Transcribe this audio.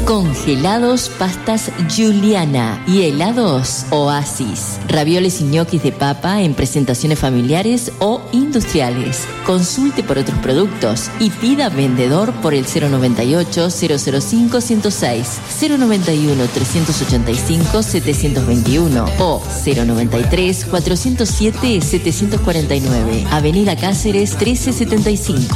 Congelados pastas Juliana y helados Oasis. Ravioles y ñoquis de papa en presentaciones familiares o industriales. Consulte por otros productos y pida vendedor por el 098-005-106, 091-385-721 o 093-407-749. Avenida Cáceres 1375.